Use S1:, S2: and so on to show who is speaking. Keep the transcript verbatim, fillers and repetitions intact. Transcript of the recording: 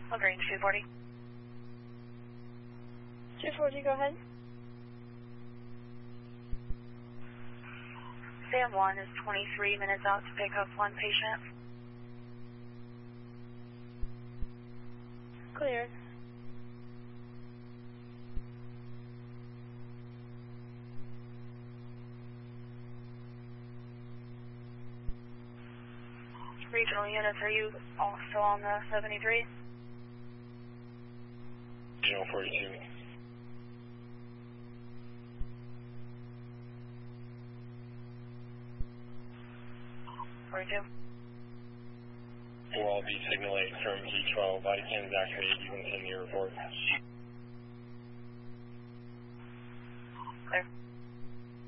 S1: Lagrange two forty.
S2: two forty, go ahead.
S1: Sam one is twenty-three minutes out to pick up one patient.
S2: Clear.
S1: Regional units, are you also on the seventy-three?
S3: Regional forty-two.
S1: forty-two.
S3: We'll all be signal eight from E twelve. I can activate. You can send me a report.